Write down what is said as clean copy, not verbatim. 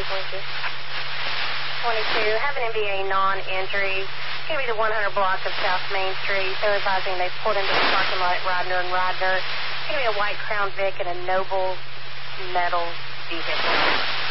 22, have an MBA non-injury. Going to be the 100 block of South Main Street. They're advising they pulled into the parking lot at Rodner and Rodner. Going to be a white Crown Vic and a Noble metal vehicle.